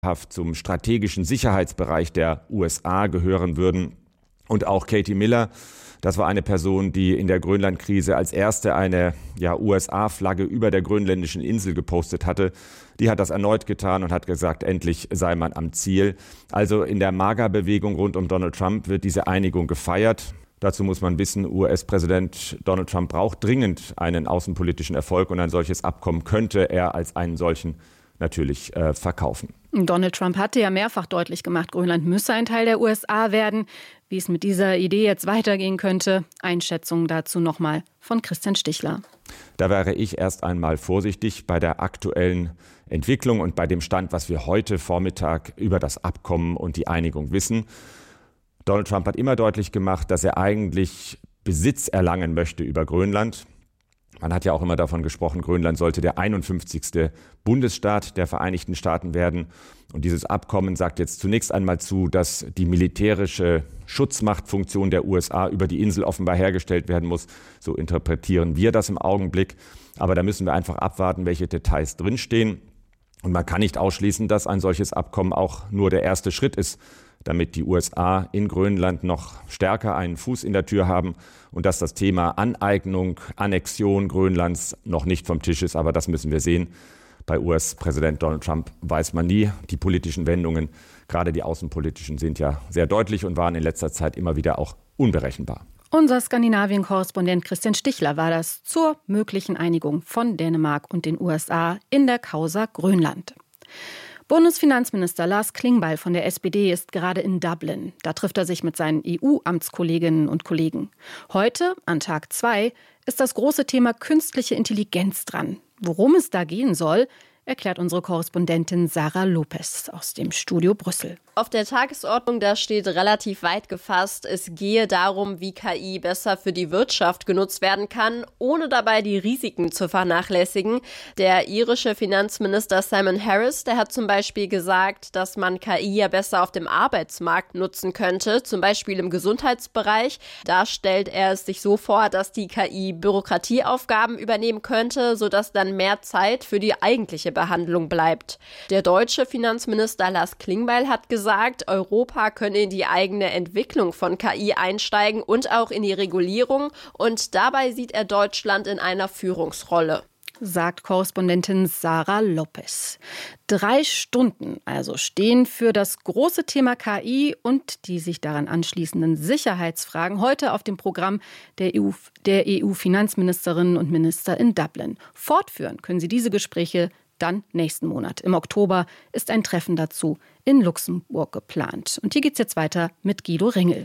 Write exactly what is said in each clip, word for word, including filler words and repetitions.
zum strategischen Sicherheitsbereich der U S A gehören würden. Und auch Katie Miller, das war eine Person, die in der Grönland-Krise als erste eine ja, U S A-Flagge über der grönländischen Insel gepostet hatte. Die hat das erneut getan und hat gesagt, endlich sei man am Ziel. Also in der MAGA-Bewegung rund um Donald Trump wird diese Einigung gefeiert. Dazu muss man wissen, U S-Präsident Donald Trump braucht dringend einen außenpolitischen Erfolg und ein solches Abkommen könnte er als einen solchen natürlich äh, verkaufen. Donald Trump hatte ja mehrfach deutlich gemacht, Grönland müsse ein Teil der U S A werden. Wie es mit dieser Idee jetzt weitergehen könnte, Einschätzungen dazu nochmal von Christian Stichler. Da wäre ich erst einmal vorsichtig bei der aktuellen Entwicklung und bei dem Stand, was wir heute Vormittag über das Abkommen und die Einigung wissen. Donald Trump hat immer deutlich gemacht, dass er eigentlich Besitz erlangen möchte über Grönland. Man hat ja auch immer davon gesprochen, Grönland sollte der einundfünfzigste Bundesstaat der Vereinigten Staaten werden. Und dieses Abkommen sagt jetzt zunächst einmal zu, dass die militärische Schutzmachtfunktion der U S A über die Insel offenbar hergestellt werden muss. So interpretieren wir das im Augenblick. Aber da müssen wir einfach abwarten, welche Details drinstehen. Und man kann nicht ausschließen, dass ein solches Abkommen auch nur der erste Schritt ist, damit die U S A in Grönland noch stärker einen Fuß in der Tür haben und dass das Thema Aneignung, Annexion Grönlands noch nicht vom Tisch ist. Aber das müssen wir sehen. Bei U S-Präsident Donald Trump weiß man nie. Die politischen Wendungen, gerade die außenpolitischen, sind ja sehr deutlich und waren in letzter Zeit immer wieder auch unberechenbar. Unser Skandinavien-Korrespondent Christian Stichler war das zur möglichen Einigung von Dänemark und den U S A in der Causa Grönland. Bundesfinanzminister Lars Klingbeil von der S P D ist gerade in Dublin. Da trifft er sich mit seinen E U-Amtskolleginnen und Kollegen. Heute, an Tag zwei, ist das große Thema künstliche Intelligenz dran. Worum es da gehen soll, erklärt unsere Korrespondentin Sarah Lopez aus dem Studio Brüssel. Auf der Tagesordnung, da steht relativ weit gefasst, es gehe darum, wie K I besser für die Wirtschaft genutzt werden kann, ohne dabei die Risiken zu vernachlässigen. Der irische Finanzminister Simon Harris, der hat zum Beispiel gesagt, dass man K I ja besser auf dem Arbeitsmarkt nutzen könnte, zum Beispiel im Gesundheitsbereich. Da stellt er es sich so vor, dass die K I Bürokratieaufgaben übernehmen könnte, sodass dann mehr Zeit für die eigentliche Behandlung bleibt. Der deutsche Finanzminister Lars Klingbeil hat gesagt, sagt, Europa könne in die eigene Entwicklung von K I einsteigen und auch in die Regulierung. Und dabei sieht er Deutschland in einer Führungsrolle. Sagt Korrespondentin Sarah Lopez. Drei Stunden also stehen für das große Thema K I und die sich daran anschließenden Sicherheitsfragen heute auf dem Programm der E U, der E U-Finanzministerinnen und Minister in Dublin. Fortführen können sie diese Gespräche dann nächsten Monat. Im Oktober ist ein Treffen dazu in Luxemburg geplant. Und hier geht's jetzt weiter mit Guido Ringel.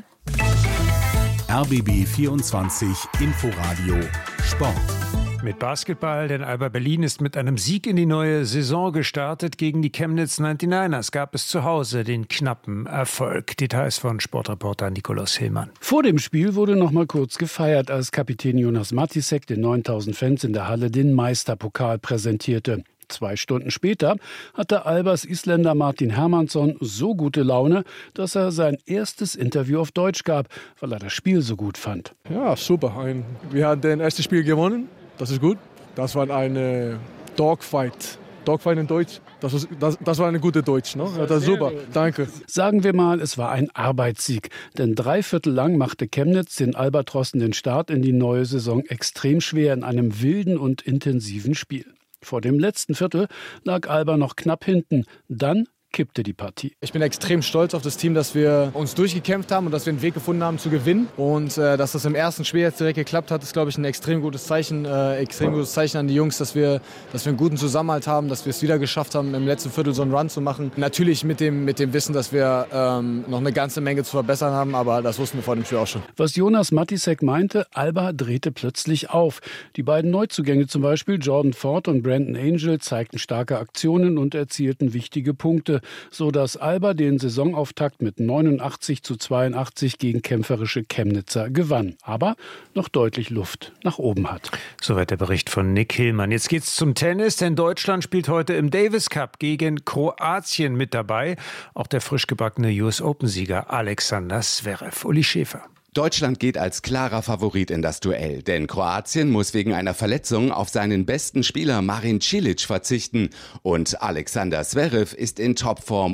R B B vierundzwanzig Inforadio Sport. Mit Basketball, denn Alba Berlin ist mit einem Sieg in die neue Saison gestartet. Gegen die Chemnitz neunundneunzigers gab es zu Hause den knappen Erfolg. Details von Sportreporter Nikolaus Hillmann. Vor dem Spiel wurde noch mal kurz gefeiert, als Kapitän Jonas Matisek den neuntausend Fans in der Halle den Meisterpokal präsentierte. Zwei Stunden später hatte Albas Isländer Martin Hermannsson so gute Laune, dass er sein erstes Interview auf Deutsch gab, weil er das Spiel so gut fand. Ja, super. Ein, wir haben das erste Spiel gewonnen. Das ist gut. Das war eine Dogfight. Dogfight in Deutsch. Das, ist, das, das war eine gute Deutsch. Ne? Ja, das ist super. Danke. Sagen wir mal, es war ein Arbeitssieg. Denn drei Viertel lang machte Chemnitz den Albatrossen den Start in die neue Saison extrem schwer in einem wilden und intensiven Spiel. Vor dem letzten Viertel lag Alba noch knapp hinten. Dann kippte die Partie. Ich bin extrem stolz auf das Team, dass wir uns durchgekämpft haben und dass wir einen Weg gefunden haben zu gewinnen. Und äh, dass das im ersten Spiel jetzt direkt geklappt hat, ist, glaube ich, ein extrem gutes Zeichen. Äh, extrem gutes Zeichen an die Jungs, dass wir, dass wir einen guten Zusammenhalt haben, dass wir es wieder geschafft haben, im letzten Viertel so einen Run zu machen. Natürlich mit dem, mit dem Wissen, dass wir ähm, noch eine ganze Menge zu verbessern haben, aber das wussten wir vor dem Spiel auch schon. Was Jonas Matisek meinte, Alba drehte plötzlich auf. Die beiden Neuzugänge zum Beispiel, Jordan Ford und Brandon Angel, zeigten starke Aktionen und erzielten wichtige Punkte, so dass Alba den Saisonauftakt mit neunundachtzig zu zweiundachtzig gegen kämpferische Chemnitzer gewann, aber noch deutlich Luft nach oben hat. Soweit der Bericht von Nick Hillmann. Jetzt geht's zum Tennis, denn Deutschland spielt heute im Davis Cup gegen Kroatien mit dabei. Auch der frisch gebackene U S Open-Sieger Alexander Zverev. Uli Schäfer. Deutschland geht als klarer Favorit in das Duell, denn Kroatien muss wegen einer Verletzung auf seinen besten Spieler Marin Cilic verzichten und Alexander Zverev ist in Topform